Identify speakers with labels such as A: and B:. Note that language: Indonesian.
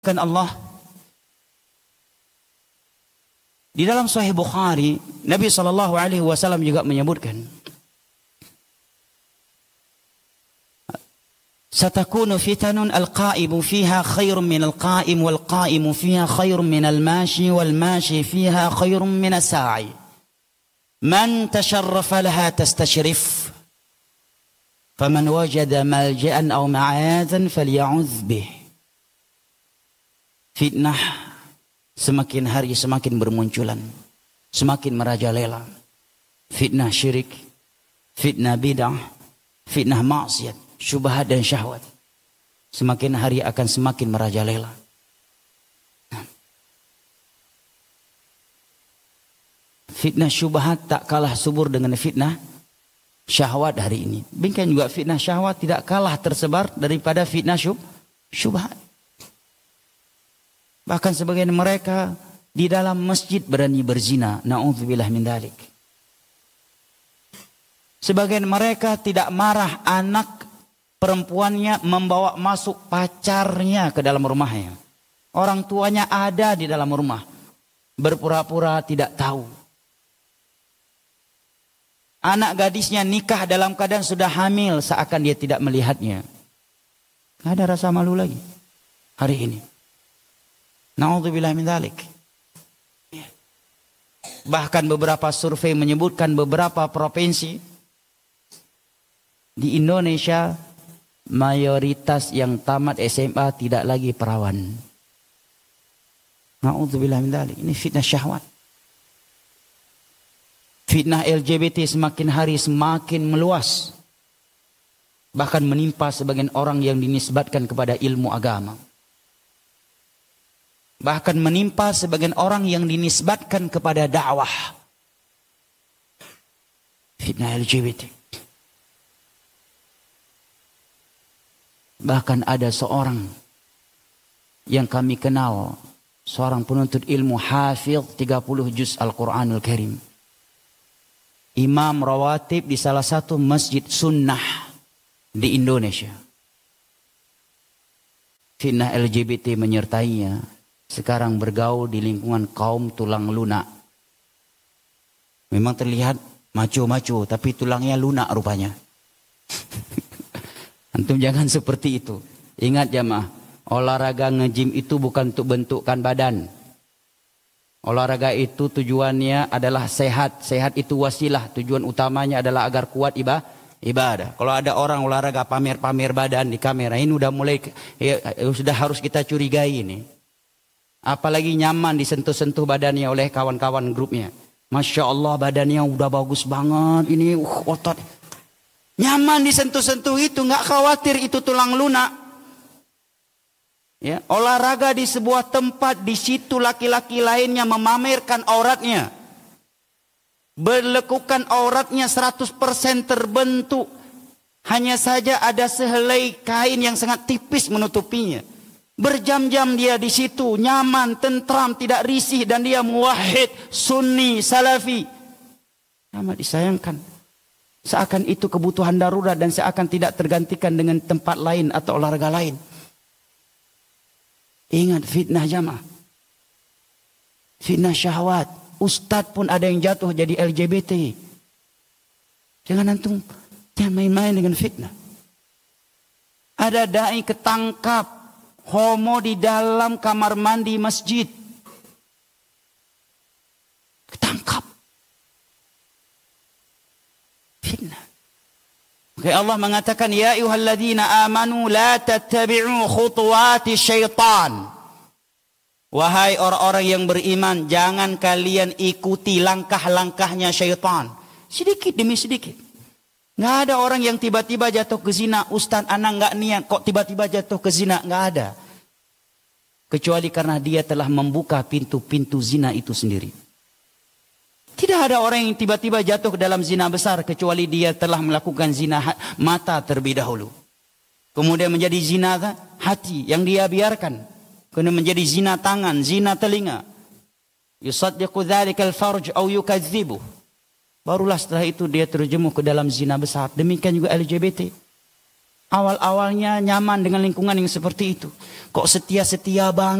A: Kan Allah di dalam Sahih Bukhari, Nabi SAW juga menyebutkan, satakunu fitanun al-qa'imu fiha khairun min al-qa'im wal-qa'imu fiha khairun min al-mashi wal-mashi fiha khairun min as-sa'i man tasharrafa laha tastashrif faman wajada malja'an aw ma'adan falya'udh bih. Fitnah semakin hari semakin bermunculan, semakin merajalela. Fitnah syirik, fitnah bid'ah, fitnah maksiat, syubhat dan syahwat. Semakin hari akan semakin merajalela. Fitnah syubhat tak kalah subur dengan fitnah syahwat hari ini. Bahkan juga fitnah syahwat tidak kalah tersebar daripada fitnah syubhat. Bahkan sebagian mereka di dalam masjid berani berzina. Na'udzubillah min dzalik. Sebagian mereka tidak marah anak perempuannya membawa masuk pacarnya ke dalam rumahnya. Orang tuanya ada di dalam rumah. Berpura-pura tidak tahu. Anak gadisnya nikah dalam keadaan sudah hamil seakan dia tidak melihatnya. Tidak ada rasa malu lagi hari ini. Na'udzubillah min dzalik. Bahkan beberapa survei menyebutkan beberapa provinsi di Indonesia mayoritas yang tamat SMA tidak lagi perawan. Na'udzubillah min dzalik. Ini fitnah syahwat. Fitnah LGBT semakin hari semakin meluas. Bahkan menimpa sebagian orang yang dinisbatkan kepada ilmu agama. Bahkan menimpa sebagian orang yang dinisbatkan kepada dakwah. Fitnah LGBT. Bahkan ada seorang yang kami kenal, seorang penuntut ilmu hafidh 30 juz Al-Quranul Karim. Imam rawatib di salah satu masjid sunnah di Indonesia. Fitnah LGBT menyertainya. Sekarang bergaul di lingkungan kaum tulang lunak. Memang terlihat maco-maco, tapi tulangnya lunak rupanya. Antum jangan seperti itu. Ingat jamaah, olahraga nge-gym itu bukan untuk bentukkan badan. Olahraga itu tujuannya adalah sehat. Sehat itu wasilah. Tujuan utamanya adalah agar kuat ibadah. Kalau ada orang olahraga pamer-pamer badan di kamera, ini udah mulai sudah harus kita curigai ini. Apalagi nyaman disentuh-sentuh badannya oleh kawan-kawan grupnya. Masya Allah badannya udah bagus banget. Ini otot. Nyaman disentuh-sentuh itu. Nggak khawatir itu tulang lunak. Ya, olahraga di sebuah tempat. Di situ laki-laki lainnya memamerkan auratnya. Berlekukan auratnya 100% terbentuk. Hanya saja ada sehelai kain yang sangat tipis menutupinya. Berjam-jam dia di situ, nyaman, tentram, tidak risih, dan dia muwahhid, sunni, salafi. Amat disayangkan. Seakan itu kebutuhan darurat dan seakan tidak tergantikan dengan tempat lain atau olahraga lain. Ingat fitnah jamaah. Fitnah syahwat. Ustadz pun ada yang jatuh jadi LGBT. Jangan antum jangan main-main dengan fitnah. Ada dai ketangkap homo di dalam kamar mandi masjid. Ketangkap. Fitnah. Oke, Allah mengatakan, ya ayyuhalladzina amanu la tattabi'u khutuwati syaitan. Wahai orang-orang yang beriman, jangan kalian ikuti langkah-langkahnya syaitan. Sedikit demi sedikit. Nggak ada orang yang tiba-tiba jatuh ke zina. Ustaz, anak nggak niat kok tiba-tiba jatuh ke zina. Nggak ada. Kecuali karena dia telah membuka pintu-pintu zina itu sendiri. Tidak ada orang yang tiba-tiba jatuh ke dalam zina besar. Kecuali dia telah melakukan zina mata terlebih dahulu. Kemudian menjadi zina hati yang dia biarkan. Kemudian menjadi zina tangan, zina telinga. Yusaddiqu dhalikal farj au yukadzibuh. Barulah setelah itu dia terjemuh ke dalam zina besar. Demikian juga LGBT. awal-awalnya nyaman dengan lingkungan yang seperti itu. Kok setia-setia banget.